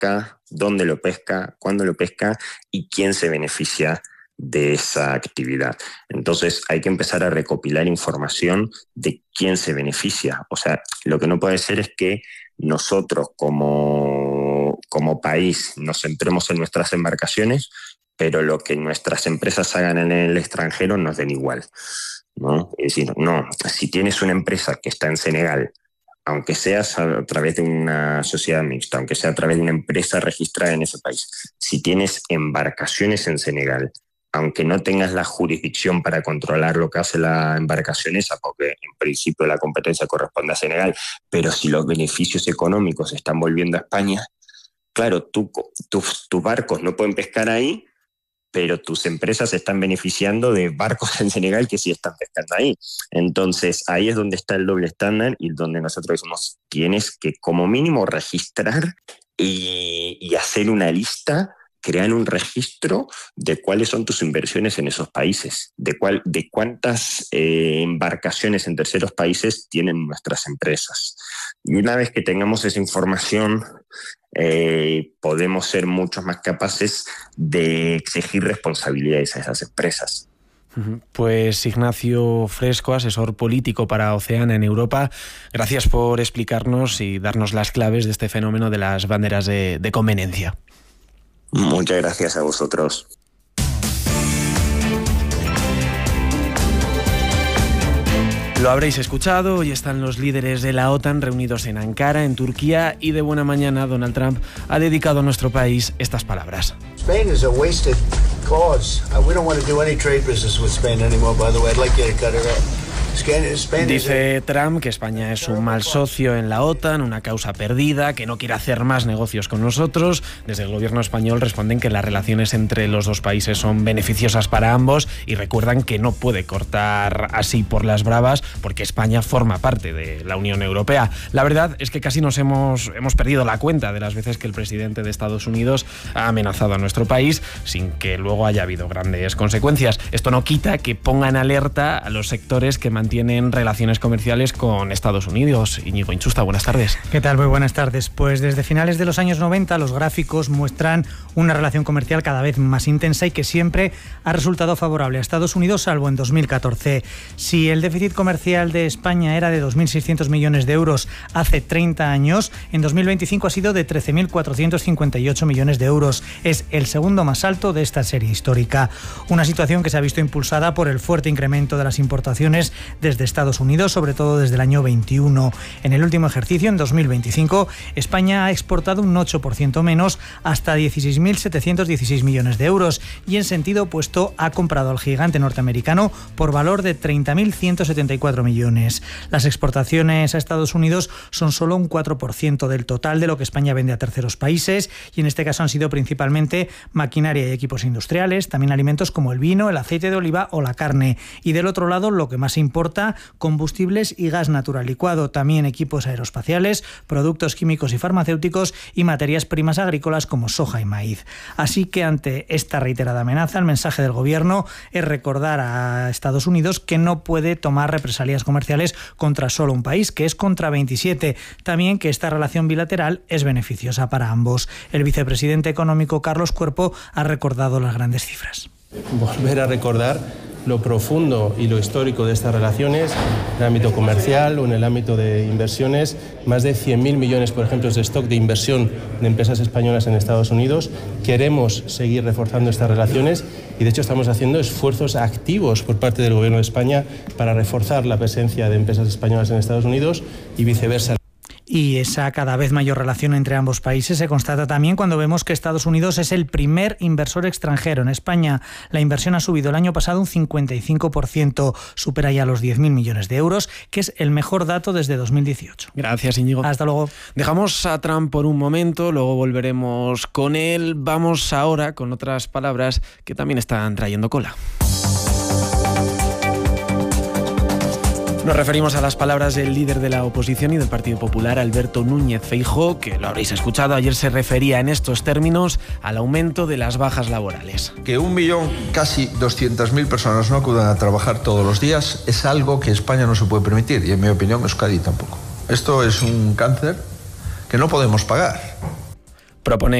pesca, dónde lo pesca, cuándo lo pesca y quién se beneficia de esa actividad. Entonces hay que empezar a recopilar información de quién se beneficia. O sea, lo que no puede ser es que nosotros como país nos centremos en nuestras embarcaciones, pero lo que nuestras empresas hagan en el extranjero nos den igual, ¿no? Es decir, no, si tienes una empresa que está en Senegal, aunque seas a través de una sociedad mixta, aunque sea a través de una empresa registrada en ese país, si tienes embarcaciones en Senegal, aunque no tengas la jurisdicción para controlar lo que hace la embarcación esa, porque en principio la competencia corresponde a Senegal, pero si los beneficios económicos se están volviendo a España, claro, tus barcos no pueden pescar ahí, pero tus empresas se están beneficiando de barcos en Senegal que sí están pescando ahí. Entonces, ahí es donde está el doble estándar y donde nosotros decimos, tienes que como mínimo registrar y hacer una lista, crear un registro de cuáles son tus inversiones en esos países, de cuántas embarcaciones en terceros países tienen nuestras empresas. Y una vez que tengamos esa información, podemos ser mucho más capaces de exigir responsabilidades a esas empresas. Pues Ignacio Fresco, asesor político para Oceana en Europa, gracias por explicarnos y darnos las claves de este fenómeno de las banderas de conveniencia. Muchas gracias a vosotros. Lo habréis escuchado, hoy están los líderes de la OTAN reunidos en Ankara, en Turquía, y de buena mañana Donald Trump ha dedicado a nuestro país estas palabras. Spain is a wasted cause. We don't want to do any trade business with Spain anymore, by the way. I'd like you to cut it out. Dice Trump que España es un mal socio en la OTAN, una causa perdida, que no quiere hacer más negocios con nosotros. Desde el gobierno español responden que las relaciones entre los dos países son beneficiosas para ambos y recuerdan que no puede cortar así por las bravas porque España forma parte de la Unión Europea. La verdad es que casi nos hemos perdido la cuenta de las veces que el presidente de Estados Unidos ha amenazado a nuestro país sin que luego haya habido grandes consecuencias. Esto no quita que pongan alerta a los sectores que mantienen relaciones comerciales con Estados Unidos. Íñigo Inchusta, buenas tardes. ¿Qué tal? Muy buenas tardes. Pues desde finales de los años 90 los gráficos muestran una relación comercial cada vez más intensa y que siempre ha resultado favorable a Estados Unidos, salvo en 2014. Si el déficit comercial de España era de 2.600 millones de euros hace 30 años, en 2025 ha sido de 13.458 millones de euros. Es el segundo más alto de esta serie histórica. Una situación que se ha visto impulsada por el fuerte incremento de las importaciones desde Estados Unidos, sobre todo desde el año 21. En el último ejercicio, en 2025, España ha exportado un 8% menos, hasta 16.716 millones de euros, y en sentido opuesto ha comprado al gigante norteamericano por valor de 30.174 millones. Las exportaciones a Estados Unidos son solo un 4% del total de lo que España vende a terceros países, y en este caso han sido principalmente maquinaria y equipos industriales, también alimentos como el vino, el aceite de oliva o la carne, y del otro lado lo que más importa, combustibles y gas natural licuado, también equipos aeroespaciales, productos químicos y farmacéuticos y materias primas agrícolas como soja y maíz. Así que ante esta reiterada amenaza, el mensaje del gobierno es recordar a Estados Unidos que no puede tomar represalias comerciales contra solo un país, que es contra 27. También que esta relación bilateral es beneficiosa para ambos. El vicepresidente económico Carlos Cuerpo ha recordado las grandes cifras. Volver a recordar lo profundo y lo histórico de estas relaciones en el ámbito comercial o en el ámbito de inversiones. Más de 100.000 millones, por ejemplo, de stock de inversión de empresas españolas en Estados Unidos. Queremos seguir reforzando estas relaciones y, de hecho, estamos haciendo esfuerzos activos por parte del Gobierno de España para reforzar la presencia de empresas españolas en Estados Unidos y viceversa. Y esa cada vez mayor relación entre ambos países se constata también cuando vemos que Estados Unidos es el primer inversor extranjero. En España la inversión ha subido el año pasado un 55%, supera ya los 10.000 millones de euros, que es el mejor dato desde 2018. Gracias, Íñigo. Hasta luego. Dejamos a Trump por un momento, luego volveremos con él. Vamos ahora con otras palabras que también están trayendo cola. Nos referimos a las palabras del líder de la oposición y del Partido Popular, Alberto Núñez Feijóo, que lo habréis escuchado, ayer se refería en estos términos al aumento de las bajas laborales. Que 1 millón, casi 200.000 personas no acudan a trabajar todos los días es algo que España no se puede permitir y, en mi opinión, Euskadi tampoco. Esto es un cáncer que no podemos pagar. propone